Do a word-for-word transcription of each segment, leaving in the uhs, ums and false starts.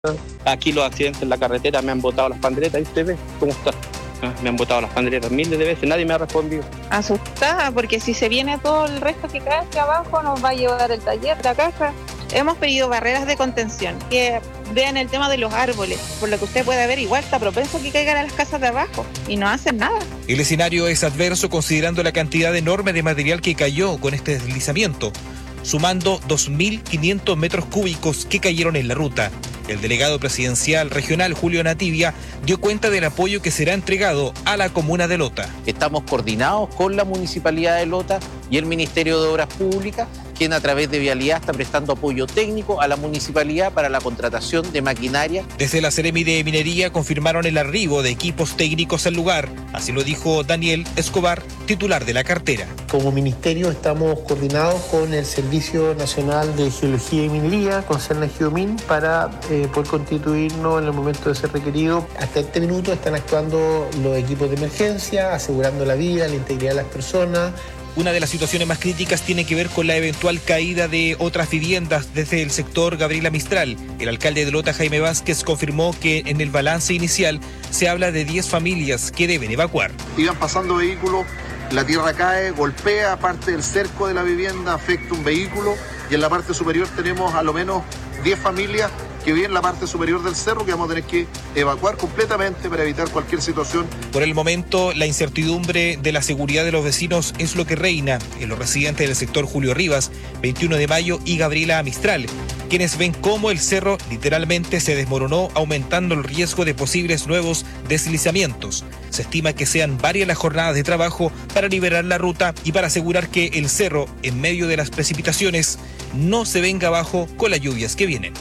Aquí los accidentes en la carretera me han botado las panderetas, ahí usted ve cómo está. Me han botado las panderetas miles de veces, nadie me ha respondido. Asustada, porque si se viene todo el resto que cae hacia abajo, nos va a llevar el taller, la caja. Hemos pedido barreras de contención, que vean el tema de los árboles, por lo que usted puede ver, igual está propenso a que caigan a las casas de abajo, y no hacen nada. El escenario es adverso considerando la cantidad enorme de material que cayó con este deslizamiento, sumando dos mil quinientos metros cúbicos que cayeron en la ruta. El delegado presidencial regional, Julio Nativia, dio cuenta del apoyo que será entregado a la comuna de Lota. Estamos coordinados con la Municipalidad de Lota y el Ministerio de Obras Públicas, quien a través de Vialidad está prestando apoyo técnico a la Municipalidad para la contratación de maquinaria. Desde la Seremi de Minería confirmaron el arribo de equipos técnicos al lugar, así lo dijo Daniel Escobar, titular de la cartera. Como ministerio estamos coordinados con el Servicio Nacional de Geología y Minería, con Cernageomin, para eh, poder constituirnos en el momento de ser requerido. Hasta este minuto están actuando los equipos de emergencia, asegurando la vida, la integridad de las personas. Una de las situaciones más críticas tiene que ver con la eventual caída de otras viviendas desde el sector Gabriela Mistral. El alcalde de Lota, Jaime Vázquez, confirmó que en el balance inicial se habla de diez familias que deben evacuar. Iban pasando vehículos, la tierra cae, golpea parte del cerco de la vivienda, afecta un vehículo y en la parte superior tenemos a lo menos diez familias que viven en la parte superior del cerro que vamos a tener que evacuar completamente para evitar cualquier situación. Por el momento, la incertidumbre de la seguridad de los vecinos es lo que reina en los residentes del sector Julio Rivas, veintiuno de mayo y Gabriela Mistral, quienes ven cómo el cerro literalmente se desmoronó, aumentando el riesgo de posibles nuevos deslizamientos. Se estima que sean varias las jornadas de trabajo para liberar la ruta y para asegurar que el cerro, en medio de las precipitaciones, no se venga abajo con las lluvias que vienen.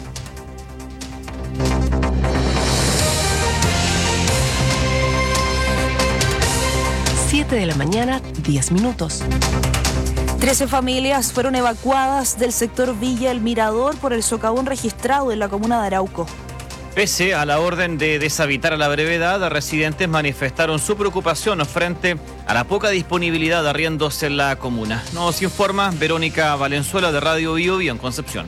siete de la mañana, diez minutos. Trece familias fueron evacuadas del sector Villa El Mirador por el socavón registrado en la comuna de Arauco. Pese a la orden de deshabitar a la brevedad, residentes manifestaron su preocupación frente a la poca disponibilidad de arriendos en la comuna. Nos informa Verónica Valenzuela de Radio Bio Bio en Concepción.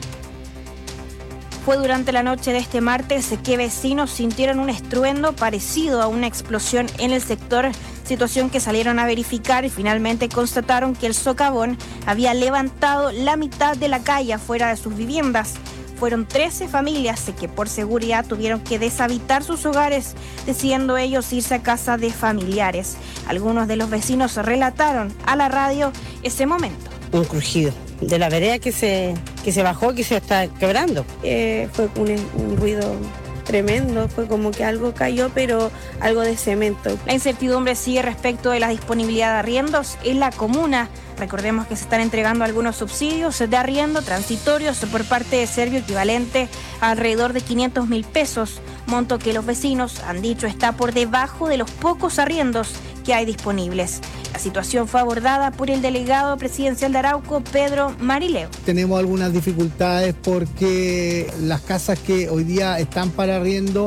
Fue durante la noche de este martes que vecinos sintieron un estruendo parecido a una explosión en el sector, situación que salieron a verificar y finalmente constataron que el socavón había levantado la mitad de la calle afuera de sus viviendas. Fueron trece familias que por seguridad tuvieron que deshabitar sus hogares, decidiendo ellos irse a casa de familiares. Algunos de los vecinos relataron a la radio ese momento. Un crujido de la vereda que se, que se bajó, que se está quebrando. Eh, fue un, un ruido tremendo, fue como que algo cayó, pero algo de cemento. La incertidumbre sigue respecto de la disponibilidad de arriendos en la comuna. Recordemos que se están entregando algunos subsidios de arriendo transitorios por parte de Servio equivalente a alrededor de quinientos mil pesos, monto que los vecinos han dicho está por debajo de los pocos arriendos que hay disponibles. La situación fue abordada por el delegado presidencial de Arauco, Pedro Marileo. Tenemos algunas dificultades porque las casas que hoy día están para arriendo,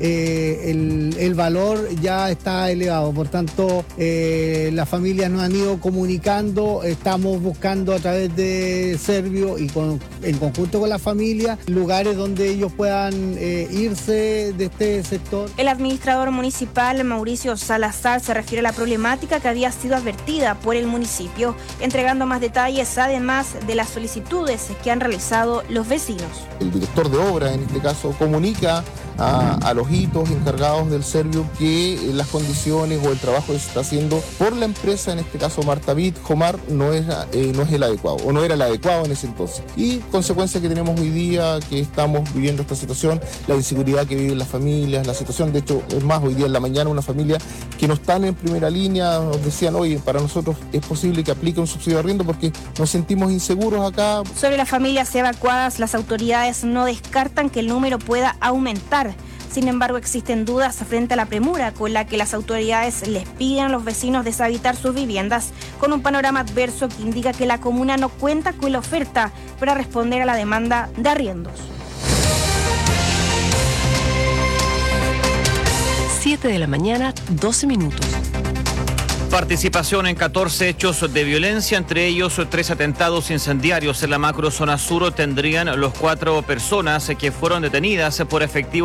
eh, el, el valor ya está elevado. Por tanto, eh, las familias nos han ido comunicando, estamos buscando a través de Servio y con, en conjunto con la familia lugares donde ellos puedan eh, irse de este sector. El administrador municipal, Mauricio Salazar, se refiere a la problemática que había sido advertida por el municipio, entregando más detalles además de las solicitudes que han realizado los vecinos. El director de obra, en este caso, comunica a, a los hitos encargados del Servio que las condiciones o el trabajo que se está haciendo por la empresa, en este caso Martavit, Jomar, no es, eh, no es el adecuado o no era el adecuado en ese entonces. Y consecuencia que tenemos hoy día, que estamos viviendo esta situación, la inseguridad que viven las familias, la situación, de hecho, es más, hoy día en la mañana una familia que no están en primera línea nos decían, oye, para nosotros es posible que aplique un subsidio de arriendo porque nos sentimos inseguros acá. Sobre las familias evacuadas, las autoridades no descartan que el número pueda aumentar. Sin embargo, existen dudas frente a la premura con la que las autoridades les piden a los vecinos deshabitar sus viviendas, con un panorama adverso que indica que la comuna no cuenta con la oferta para responder a la demanda de arriendos. siete de la mañana, doce minutos. participación en catorce hechos de violencia, entre ellos tres atentados incendiarios en la macro zona sur, tendrían los cuatro personas que fueron detenidas por efectivo